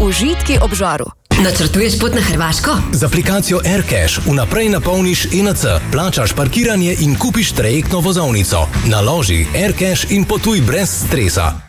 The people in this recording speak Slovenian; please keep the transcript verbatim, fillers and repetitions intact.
Užitki ob žaru. Načrtuješ pot na Hrvaško? Z aplikacijo AirCash vnaprej napolniš E N C, plačaš parkiranje in kupiš trajektno vozovnico. Naloži AirCash in potuj brez stresa.